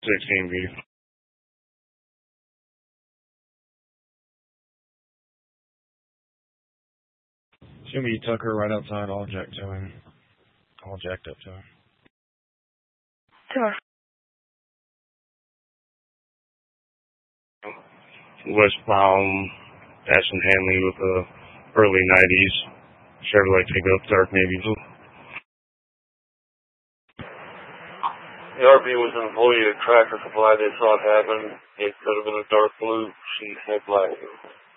16B. It's gonna be Tucker right outside. I'll jack to him. All jacked up to him. Sure. Westbound Ashland Hanley with a early 90s Chevrolet pickup, dark navy blue. The RV was an employee at Tractor Supply. They saw it happen. It could have been a dark blue. She had black.